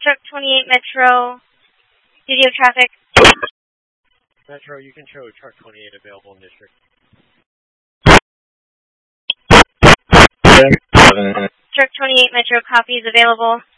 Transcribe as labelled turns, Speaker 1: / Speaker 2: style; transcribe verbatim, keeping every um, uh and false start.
Speaker 1: Truck twenty-eight Metro, studio traffic.
Speaker 2: Metro, you can show Truck twenty-eight available in district.
Speaker 1: Truck twenty-eight Metro, copy is available.